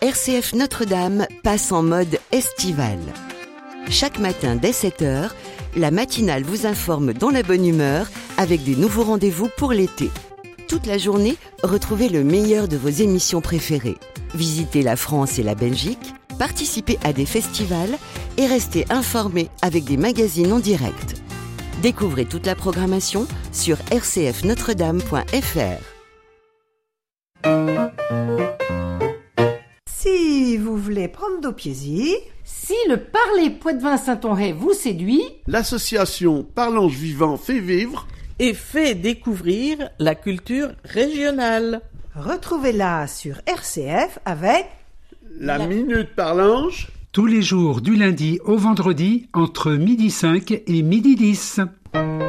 RCF Notre-Dame passe en mode estival. Chaque matin dès 7h, la matinale vous informe dans la bonne humeur avec des nouveaux rendez-vous pour l'été. Toute la journée, retrouvez le meilleur de vos émissions préférées. Visitez la France et la Belgique, participez à des festivals et restez informés avec des magazines en direct. Découvrez toute la programmation sur rcfnotredame.fr. Si vous voulez prendre do plaisir, si le parler Poitevin Saint-Honré vous séduit, l'association Parlange Vivant fait vivre et fait découvrir la culture régionale. retrouvez-la sur RCF avec la Minute Parlange. Tous les jours du lundi au vendredi entre 12h05 et 12h10.